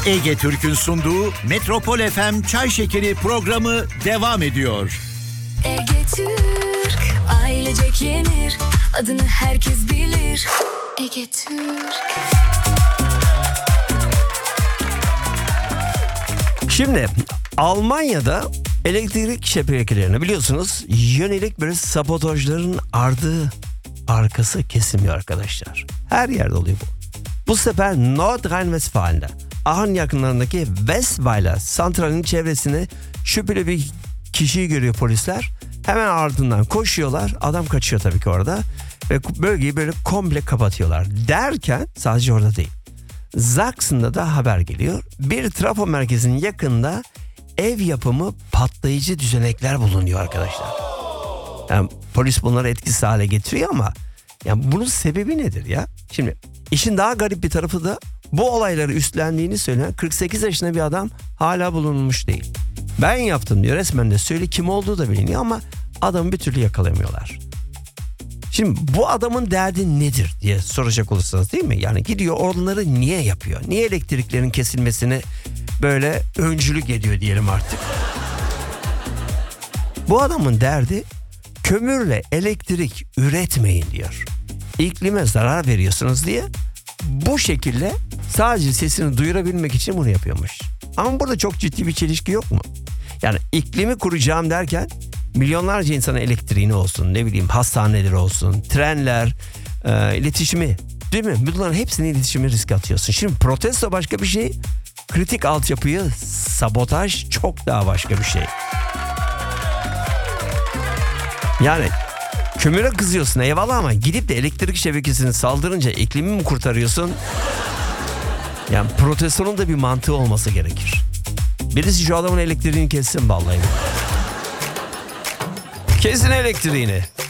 Ege Türk'ün sunduğu Metropol FM Çay Şekeri programı devam ediyor. Ege Türk, ailecek yenir, adını herkes bilir. Ege Türk. Şimdi Almanya'da elektrik şebekelerine biliyorsunuz yönelik böyle sabotajların arkası kesilmiyor arkadaşlar. Her yerde oluyor bu. Bu sefer Nordrhein-Westfalen'de Aachen yakınlarındaki Westweiler santralinin çevresine şüpheli bir kişiyi görüyor polisler. Hemen ardından koşuyorlar. Adam kaçıyor tabii ki orada. Ve bölgeyi böyle komple kapatıyorlar. Derken sadece orada değil. Sachsen'da da haber geliyor. Bir trafo merkezinin yakında ev yapımı patlayıcı düzenekler bulunuyor arkadaşlar. Yani polis bunları etkisiz hale getiriyor ama yani bunun sebebi nedir ya? Şimdi işin daha garip bir tarafı da bu olayları üstlendiğini söyleyen 48 yaşında bir adam hala bulunmuş değil. Ben yaptım diyor, resmen de söyle, kim olduğu da biliniyor ama adamı bir türlü yakalayamıyorlar. Şimdi bu adamın derdi nedir diye soracak olursanız, değil mi? Yani gidiyor onları niye yapıyor? Niye elektriklerin kesilmesini böyle öncülük ediyor diyelim artık. Bu adamın derdi kömürle elektrik üretmeyin diyor. İklime zarar veriyorsunuz diye bu şekilde sadece sesini duyurabilmek için bunu yapıyormuş. Ama burada çok ciddi bir çelişki yok mu? Yani iklimi kuracağım derken milyonlarca insana elektriğini olsun, ne bileyim hastaneleri olsun, trenler, iletişimi, değil mi? Bunların hepsini iletişimi riske atıyorsun. Şimdi protesto başka bir şey, kritik altyapıyı sabotaj çok daha başka bir şey. Yani kömüre kızıyorsun eyvallah ama gidip de elektrik şebekesini saldırınca iklimi mi kurtarıyorsun? Yani protestonun da bir mantığı olması gerekir. Birisi şu adamın elektriğini kessin vallahi. Kesin elektriğini.